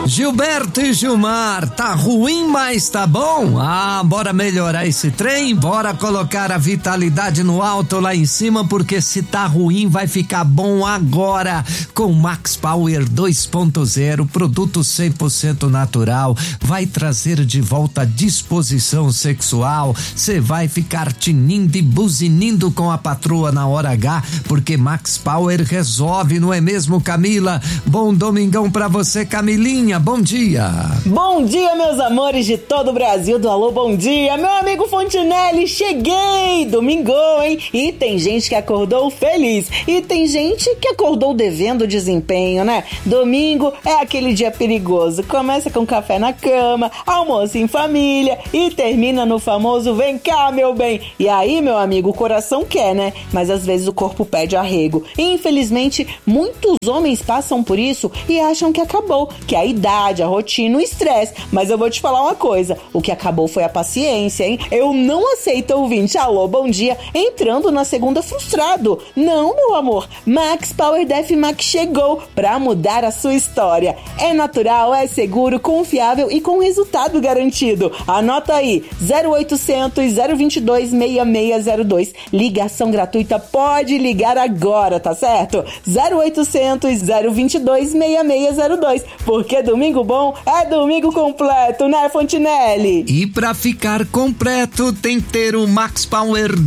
Gilberto e Gilmar, tá ruim, mas tá bom? Bora melhorar esse trem, bora colocar a vitalidade no alto lá em cima, porque se tá ruim vai ficar bom agora, com Max Power 2.0, produto 100% natural, vai trazer de volta a disposição sexual, cê vai ficar tinindo e buzinindo com a patroa na hora H, porque Max Power resolve, não é mesmo, Camila? Bom domingão pra você, Camilinha, bom dia. Bom dia, meus amores de todo o Brasil do Alô Bom Dia, meu amigo Fontinelli, cheguei, domingão, hein? E tem gente que acordou feliz e tem gente que acordou devendo desempenho, né? Domingo é aquele dia perigoso, começa com café na cama, almoço em família e termina no famoso vem cá, meu bem. E aí, meu amigo, o coração quer, né? Mas às vezes o corpo pede arrego. E infelizmente, muitos homens passam por isso e acham que acabou, que a idade, a rotina, o estresse. Mas eu vou te falar uma coisa, o que acabou foi a paciência, hein? Eu não aceito ouvinte Alô Bom Dia entrando na segunda frustrado. Não, meu amor, Max Power Def Max chegou pra mudar a sua história. É natural, é seguro, confiável e com resultado garantido. Anota aí, 0800 022 6602. Ligação gratuita, pode ligar agora, tá certo? 0800 022 6602. Porque domingo bom é domingo completo, né, Fontinelli? E pra ficar completo tem que ter o Max Power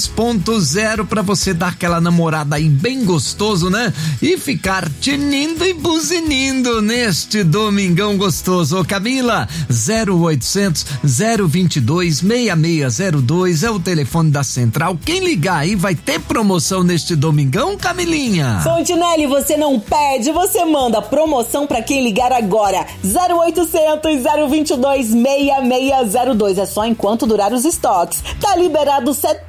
2.0 pra você dar aquela namorada aí bem gostoso, né? E ficar tinindo e buzinindo neste domingão gostoso. Ô Camila, 0800 022 6602 é o telefone da central. Quem ligar aí vai ter promoção neste domingão, Camilinha? Fontinelli, você não pede, você manda promoção pra quem ligar agora. 0800 022 6602. É só enquanto durar os estoques. Tá liberado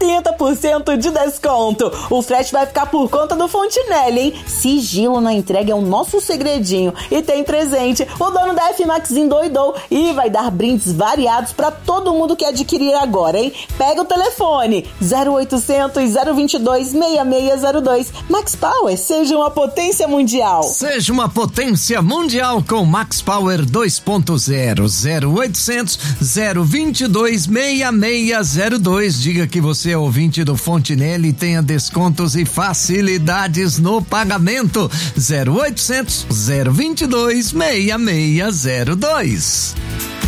70% de desconto. O frete vai ficar por conta do Fontinelli, hein? Sigilo na entrega é o nosso segredinho. E tem presente. O dono da F-Max endoidou e vai dar brindes variados pra todo mundo que adquirir agora, hein? Pega o telefone 0800 022 6602. Max Power, seja uma potência mundial. Seja uma potência mundial com Max Power 2.0. 0800 022 6602. Diga que você é ouvinte do Fontinelli e tenha descontos e facilidades no pagamento. 0800 022 6602.